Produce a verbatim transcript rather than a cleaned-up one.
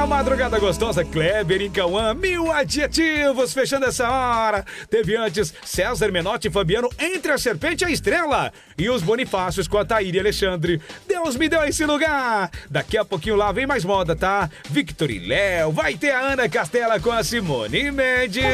uma madrugada gostosa, Kleber e Cauã, mil adjetivos, fechando essa hora. Teve antes César Menotti e Fabiano, Entre a Serpente e a Estrela. E os Bonifácios com a Taíra e Alexandre, Deus me deu esse lugar. Daqui a pouquinho lá vem mais moda, tá? Victor e Léo, vai ter a Ana Castela com a Simone Mendes.